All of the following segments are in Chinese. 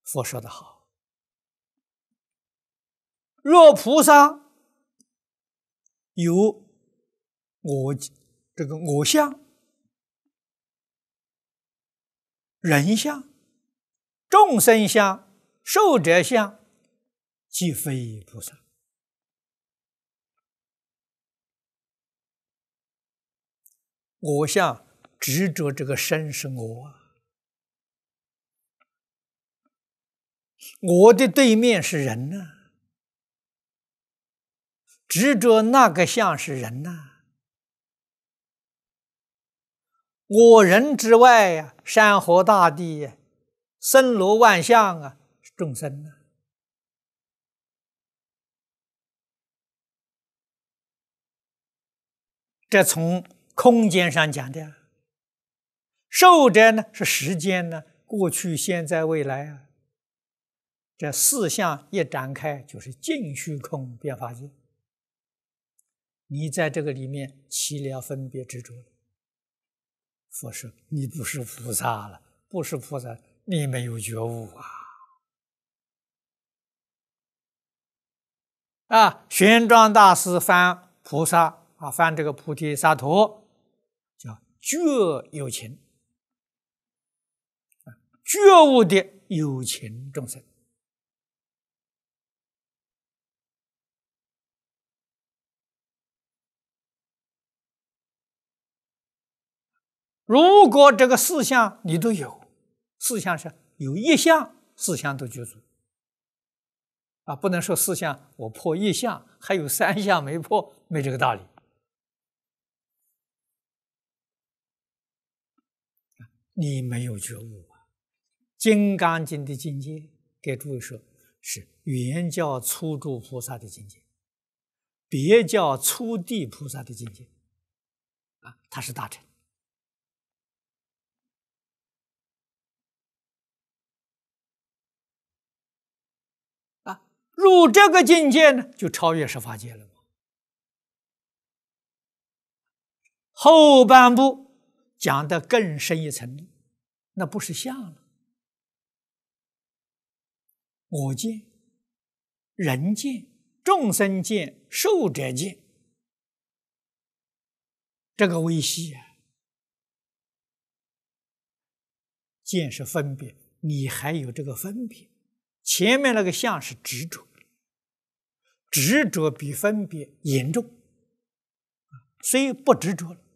佛说得好，若菩萨有我相、人相、众生相、寿者相，即非菩萨。我相执着这个身是我啊，我的对面是人呐、执着那个相是人呐、我人之外呀，山河大地呀，森罗万象啊，是众生呐、这从空间上讲的，寿者呢是时间呢，过去、现在、未来啊。这四项一展开，就是尽虚空变法界。你在这个里面起了分别执着了，佛说你不是菩萨了，不是菩萨，你没有觉悟啊！玄奘大师翻菩萨啊，翻这个菩提萨埵，叫觉有情，觉悟的有情众生。如果这个四项你都有，四项是有一项，四项都具足啊，不能说四项我破一项，还有三项没破，没这个道理。你没有觉悟啊！《金刚经》的境界，给诸位说是原教初住菩萨的境界，别教初地菩萨的境界啊，他是大乘。入这个境界呢，就超越十法界了。后半部讲的更深一层，那不是相了，我见、人见、众生见、寿者见，这个微细啊，见是分别，你还有这个分别。前面那个相是执着，执着比分别严重，虽不执着了，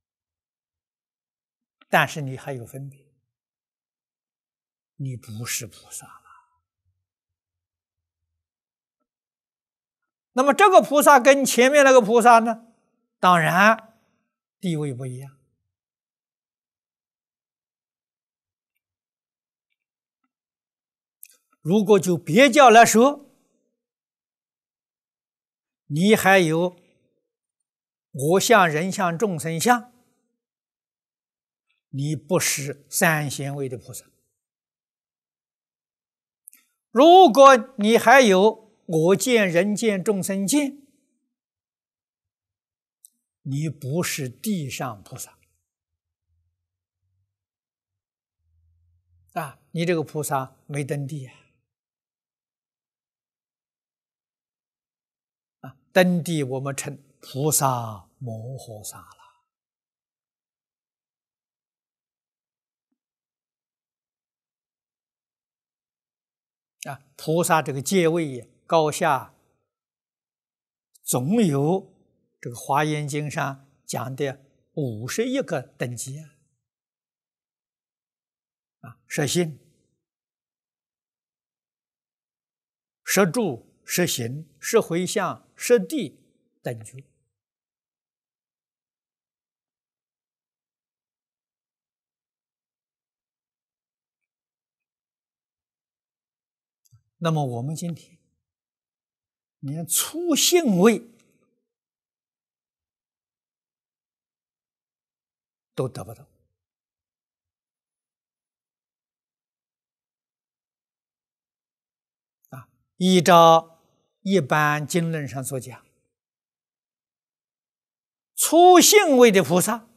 但是你还有分别，你不是菩萨了。那么这个菩萨跟前面那个菩萨呢，当然地位不一样。如果就别教来说，你还有我相、人相、众生相，你不是三贤位的菩萨。如果你还有我见、人见、众生见，你不是地上菩萨啊！你这个菩萨没登地啊！登地我们称菩萨摩诃萨了啊！菩萨这个阶位高下，总有这个《华严经》上讲的51个等级啊！摄心、摄住、摄行、摄回向、摄地等觉。那么我们今天连初信位都得不到啊！依照一般经论上所讲，初信位的菩萨